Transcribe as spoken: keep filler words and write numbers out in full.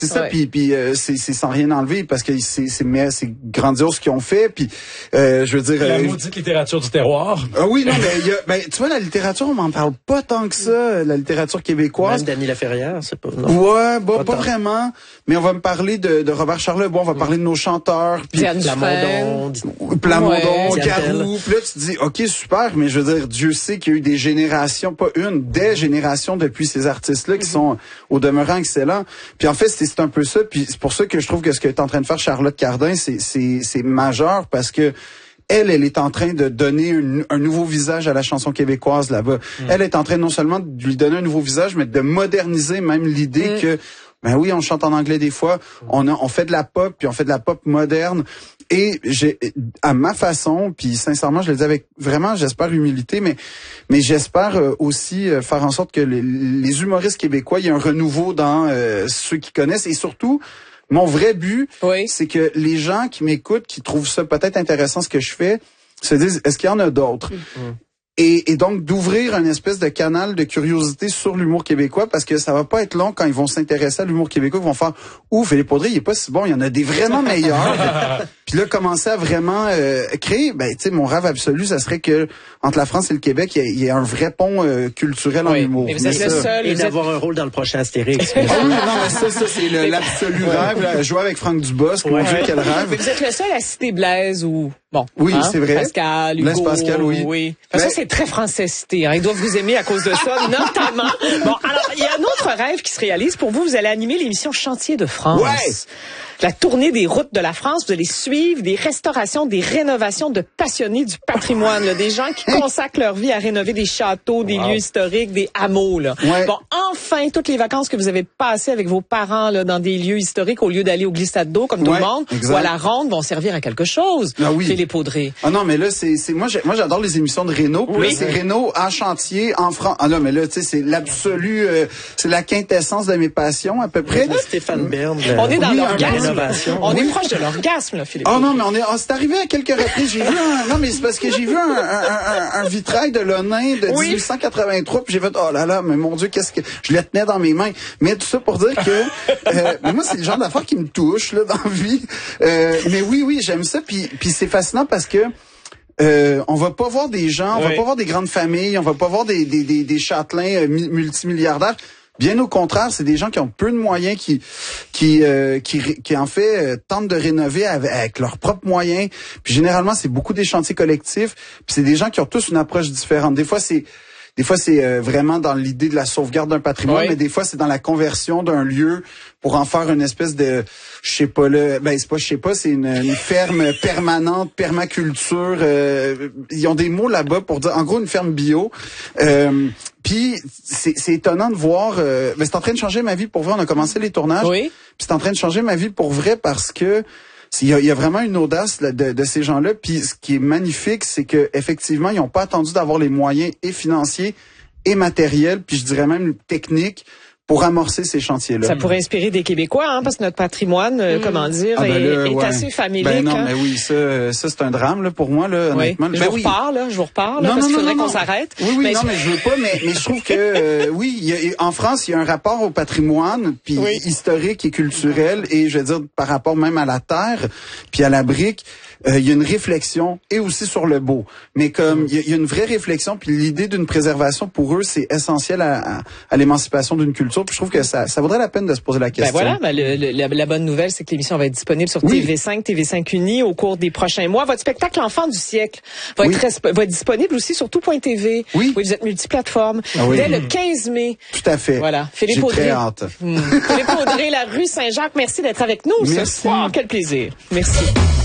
C'est ça, ouais. puis puis euh, c'est c'est sans rien enlever parce que c'est c'est mais c'est grandiose ce qu'ils ont fait, puis euh, je veux dire la euh, maudite littérature du terroir. Ah oui, non, mais il y a, ben tu vois la littérature, on m'en parle pas tant que ça, la littérature québécoise. Même Dany Laferrière, c'est pas non. Ouais, bon, pas, pas vraiment, mais on va me parler de de Robert Charlebois, on va parler de nos chanteurs, puis Plamondon, Plamondon, ouais, Garou, puis là tu te dis OK, super, mais je veux dire Dieu sait qu'il y a eu des générations, pas une, des générations depuis ces artistes-là qui sont au demeurant excellents. Puis en fait, c'est c'est un peu ça, puis c'est pour ça que je trouve que ce que est en train de faire Charlotte Cardin, c'est c'est c'est majeur parce que elle, elle est en train de donner un, un nouveau visage à la chanson québécoise là-bas. Mm. Elle est en train non seulement de lui donner un nouveau visage, mais de moderniser même l'idée mm. que ben oui, on chante en anglais des fois, on a, on fait de la pop, puis on fait de la pop moderne. Et j'ai, à ma façon, puis sincèrement, je le dis avec vraiment, j'espère humilité, mais mais j'espère aussi faire en sorte que les, les humoristes québécois, il y ait un renouveau dans euh, ceux qui connaissent, et surtout, mon vrai but, oui. c'est que les gens qui m'écoutent, qui trouvent ça peut-être intéressant ce que je fais, se disent, est-ce qu'il y en a d'autres? Mmh. Et, et donc d'ouvrir une espèce de canal de curiosité sur l'humour québécois, parce que ça va pas être long quand ils vont s'intéresser à l'humour québécois, ils vont faire « Ouf, Philippe Audrey, il est pas si bon, il y en a des vraiment meilleurs. » Puis là, commencer à vraiment euh, créer, ben tu sais, mon rêve absolu, ça serait que entre la France et le Québec, il y, y ait un vrai pont euh, culturel oui. en humour. Mais vous êtes mais le seul. Et d'avoir êtes... un rôle dans le prochain Astérix. Ah oui, non, mais ça, ça c'est le, l'absolu rêve. Là, jouer avec Franck Dubosc, ouais. mon Dieu, quel rêve. Mais vous êtes le seul à citer Blaise ou... Bon, oui, hein? c'est vrai. Pascal, Hugo. Blaise Pascal, oui. oui. Enfin, mais... Ça, c'est très français cité. Hein. Ils doivent vous aimer à cause de ça, notamment. Bon, alors, il y a un autre rêve qui se réalise pour vous. Vous allez animer l'émission Chantier de France. Ouais. La tournée des routes de la France. Vous allez suivre des restaurations, des rénovations de passionnés du patrimoine. Là, des gens qui consacrent leur vie à rénover des châteaux, des wow. lieux historiques, des hameaux. Là. Ouais. Bon, enfin, toutes les vacances que vous avez passées avec vos parents là, dans des lieux historiques, au lieu d'aller au glissade d'eau comme ouais, tout le monde, exact. Ou à la ronde, vont servir à quelque chose. Ah oui. Philippe Audrey. Ah non, mais là, c'est, c'est moi, moi, j'adore les émissions de Réno. Puis oui. là, c'est Réno en chantier en France. Ah non, mais là, tu sais, c'est l'absolu, euh, c'est la quintessence de mes passions à peu près. Stéphane Bern. On est dans oui, l'orgasme. On est proche de l'orgasme, là, Philippe. Oh non, mais on est, oh, c'est arrivé à quelques reprises. J'ai vu un, non, mais c'est parce que j'ai vu un, un, un, un vitrail de Lonin de oui. dix-huit cent quatre-vingt-trois, puis j'ai fait, oh là là, mais mon Dieu, qu'est-ce que, je le tenais dans mes mains. Mais tout ça pour dire que, euh, mais moi, c'est le genre d'affaires qui me touche, là, dans la vie. Euh, mais oui, oui, j'aime ça, puis, puis c'est fascinant parce que, Euh, on va pas voir des gens, on oui. va pas voir des grandes familles, on va pas voir des, des, des, des châtelains euh, multimilliardaires. Bien au contraire, c'est des gens qui ont peu de moyens, qui qui euh, qui, qui en fait euh, tentent de rénover avec, avec leurs propres moyens. Puis généralement, c'est beaucoup des chantiers collectifs. Puis c'est des gens qui ont tous une approche différente. Des fois, c'est Des fois, c'est euh, vraiment dans l'idée de la sauvegarde d'un patrimoine, oui. mais des fois, c'est dans la conversion d'un lieu pour en faire une espèce de, je sais pas là, ben c'est pas, je sais pas, c'est une, une ferme permanente, permaculture. Euh, ils ont des mots là-bas pour dire, en gros, une ferme bio. Euh, Puis c'est, c'est étonnant de voir. Euh, ben c'est en train de changer ma vie pour vrai. On a commencé les tournages. Oui. Puis c'est en train de changer ma vie pour vrai parce que. Il y, a, il y a vraiment une audace là, de, de ces gens-là. Puis ce qui est magnifique, c'est que effectivement, ils n'ont pas attendu d'avoir les moyens et financiers et matériels, puis je dirais même techniques, pour amorcer ces chantiers-là. Ça pourrait inspirer des Québécois, hein, parce que notre patrimoine, euh, mmh. comment dire, ah ben là, est, est ouais. assez familier. Ben non, hein. mais oui, ça, ça c'est un drame là pour moi là, oui. honnêtement. Je ben vous oui. reparle, là, je vous reparle, là, non, parce non, qu'il non, faudrait non, qu'on non. s'arrête. Oui, oui, mais non, je... mais je veux pas, mais, mais je trouve que euh, oui, il y a, en France, il y a un rapport au patrimoine, puis oui. historique et culturel, et je veux dire par rapport même à la terre, puis à la brique. Euh, il y a une réflexion et aussi sur le beau. Mais comme il y, y a une vraie réflexion, puis l'idée d'une préservation pour eux, c'est essentiel à, à, à l'émancipation d'une culture. Puis je trouve que ça, ça vaudrait la peine de se poser la question. Ben voilà, ben le, le, la, la bonne nouvelle, c'est que l'émission va être disponible sur oui. T V cinq, T V cinq Uni au cours des prochains mois. Votre spectacle L'Enfant du siècle va, oui. être, va être disponible aussi sur tout point T V. Oui. oui vous êtes multiplateforme. Ah oui. Dès le quinze mai. Tout à fait. Voilà. Philippe J'ai Audrey. très hâte. Mmh. Philippe Audrey, la rue Saint-Jacques. Merci d'être avec nous merci. ce soir. Quel plaisir. Merci.